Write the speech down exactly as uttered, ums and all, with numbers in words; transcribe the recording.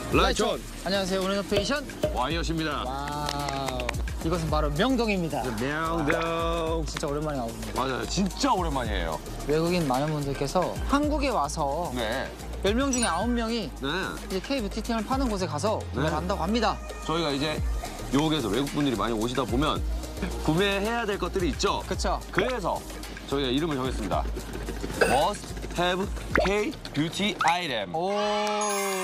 라이촌. 안녕하세요. 오늘 노페이션 와이엇입니다. 와우. 이것은 바로 명동입니다. 명동. 진짜 오랜만에 와봅니다. 맞아요. 진짜 오랜만이에요. 외국인 많은 분들께서 한국에 와서 네. 열 명 중에 아홉 명이 네. 이제 K뷰티템을 파는 곳에 가서 구매를 네. 한다고 합니다. 저희가 이제 요옥에서 외국분들이 많이 오시다 보면 구매해야 될 것들이 있죠. 그쵸? 그래서 저희가 이름을 정했습니다. Must have K Beauty Item. 오.